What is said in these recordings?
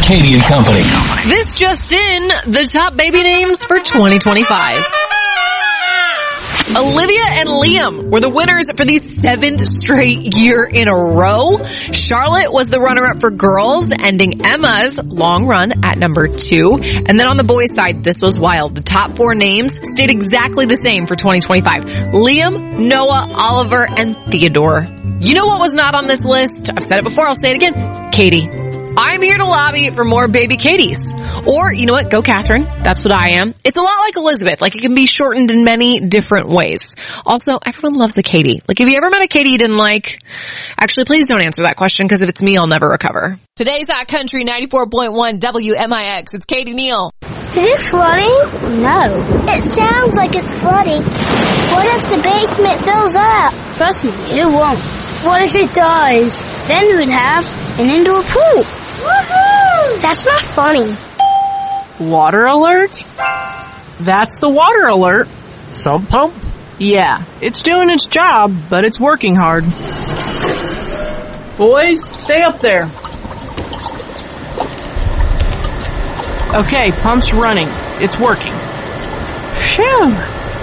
Katie and Company. This just in, the top baby names for 2025. Olivia and Liam were the winners for the 7th straight year in a row. Charlotte was the runner-up for girls, ending Emma's long run at number 2. And then on the boys' side, this was wild. The top 4 names stayed exactly the same for 2025. Liam, Noah, Oliver, and Theodore. You know what was not on this list? I've said it before, I'll say it again. Katie. I'm here to lobby for more baby Katies. Or, you know what? Go Catherine. That's what I am. It's a lot like Elizabeth. Like, it can be shortened in many different ways. Also, everyone loves a Katie. Like, have you ever met a Katie you didn't like? Actually, please don't answer that question, because if it's me, I'll never recover. Today's Hot Country 94.1 WMIX. It's Katie Neal. Is it flooding? No. It sounds like it's flooding. What if the basement fills up? Trust me, it won't. What if it does? Then we'd have an indoor pool. Woohoo! That's not funny. Water alert? That's the water alert. Sump pump? Yeah, it's doing its job, but it's working hard. Boys, stay up there. Okay, pump's running. It's working. Phew.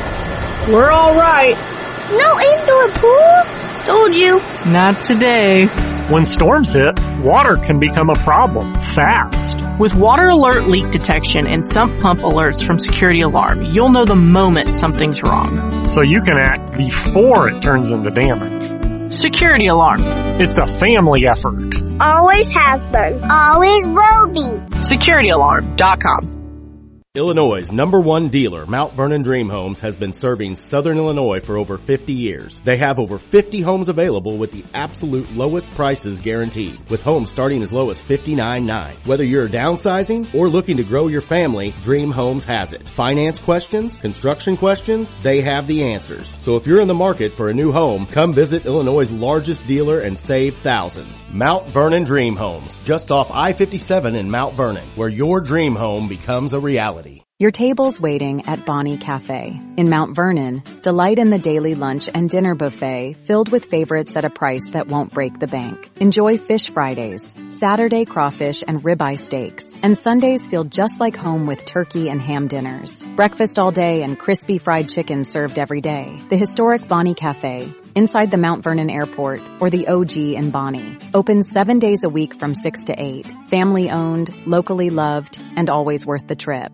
We're all right. No indoor pool? Told you. Not today. When storms hit, water can become a problem fast. With water alert leak detection and sump pump alerts from Security Alarm, you'll know the moment something's wrong. So you can act before it turns into damage. Security Alarm. It's a family effort. Always has been. Always will be. SecurityAlarm.com. Illinois' #1 dealer, Mount Vernon Dream Homes, has been serving Southern Illinois for over 50 years. They have over 50 homes available with the absolute lowest prices guaranteed, with homes starting as low as $59,900. Whether you're downsizing or looking to grow your family, Dream Homes has it. Finance questions, construction questions, they have the answers. So if you're in the market for a new home, come visit Illinois' largest dealer and save thousands. Mount Vernon Dream Homes, just off I-57 in Mount Vernon, where your dream home becomes a reality. Your table's waiting at Bonnie Cafe. In Mount Vernon, delight in the daily lunch and dinner buffet filled with favorites at a price that won't break the bank. Enjoy Fish Fridays, Saturday crawfish and ribeye steaks, and Sundays feel just like home with turkey and ham dinners. Breakfast all day and crispy fried chicken served every day. The historic Bonnie Cafe, inside the Mount Vernon Airport, or the OG in Bonnie. Open 7 days a week from 6 to 8. Family owned, locally loved, and always worth the trip.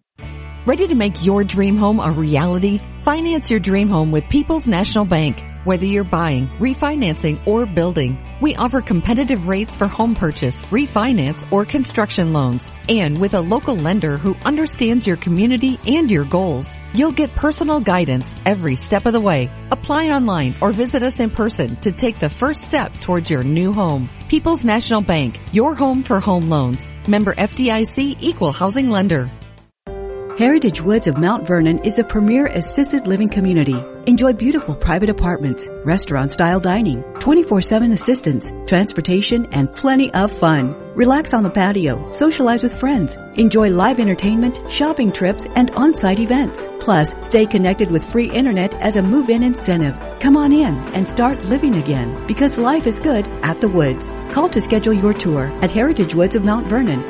Ready to make your dream home a reality? Finance your dream home with People's National Bank. Whether you're buying, refinancing, or building, we offer competitive rates for home purchase, refinance, or construction loans. And with a local lender who understands your community and your goals, you'll get personal guidance every step of the way. Apply online or visit us in person to take the first step towards your new home. People's National Bank, your home for home loans. Member FDIC, Equal Housing Lender. Heritage Woods of Mount Vernon is the premier assisted living community. Enjoy beautiful private apartments, restaurant-style dining, 24/7 assistance, transportation, and plenty of fun. Relax on the patio, socialize with friends, enjoy live entertainment, shopping trips, and on-site events. Plus, stay connected with free internet as a move-in incentive. Come on in and start living again, because life is good at the Woods. Call to schedule your tour at Heritage Woods of Mount Vernon,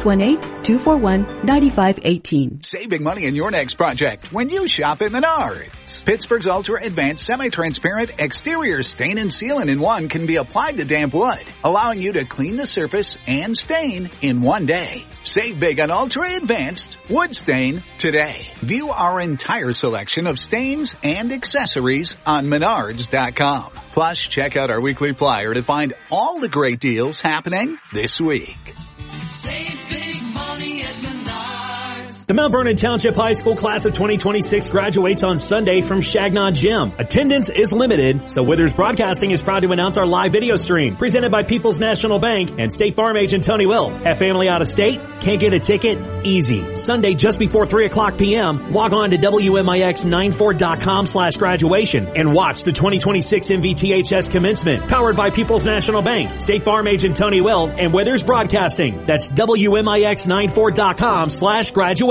618-241-9518. Save big money in your next project when you shop at Menards. Pittsburgh's Ultra Advanced Semi-Transparent Exterior Stain and Seal-in-1 can be applied to damp wood, allowing you to clean the surface and stain in one day. Save big on Ultra Advanced Wood Stain today. View our entire selection of stains and accessories on Menards.com. Plus, check out our weekly flyer to find all the great deals happening this week. Save big money at Menards. The Mount Vernon Township High School class of 2026 graduates on Sunday from Shagnon Gym. Attendance is limited, so Withers Broadcasting is proud to announce our live video stream presented by People's National Bank and State Farm agent Tony Will. Have family out of state? Can't get a ticket? Easy. Sunday just before 3 o'clock p.m., log on to WMIX94.com/graduation and watch the 2026 MVTHS commencement powered by People's National Bank, State Farm agent Tony Will, and Withers Broadcasting. That's WMIX94.com/graduation.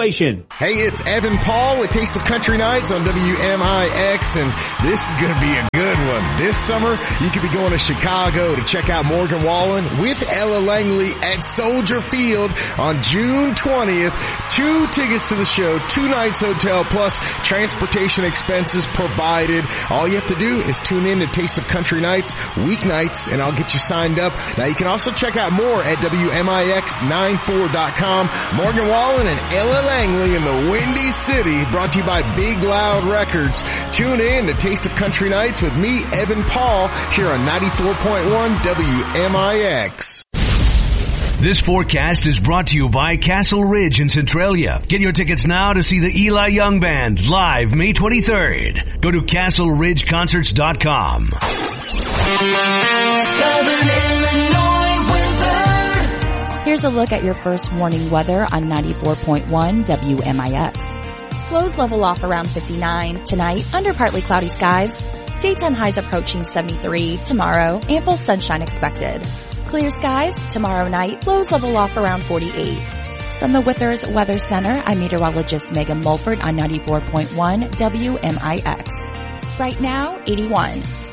station. Hey, it's Evan Paul with Taste of Country Nights on WMIX, and this is going to be a good one. This summer, you could be going to Chicago to check out Morgan Wallen with Ella Langley at Soldier Field on June 20th. 2 tickets to the show, 2 nights hotel, plus transportation expenses provided. All you have to do is tune in to Taste of Country Nights weeknights, and I'll get you signed up. Now, you can also check out more at WMIX94.com. Morgan Wallen and Ella Langley in the Windy City, brought to you by Big Loud Records. Tune in to Taste of Country Nights with me, Evan Paul, here on 94.1 WMIX. This forecast is brought to you by Castle Ridge in Centralia. Get your tickets now to see the Eli Young Band live May 23rd. Go to CastleRidgeConcerts.com. Southern Illinois weather. Here's a look at your first warning weather on 94.1 WMIX. Lows level off around 59 tonight under partly cloudy skies. Daytime highs approaching 73 tomorrow. Ample sunshine expected. Clear skies tomorrow night. Lows level off around 48. From the Withers Weather Center, I'm meteorologist Megan Mulford on 94.1 WMIX. Right now, 81.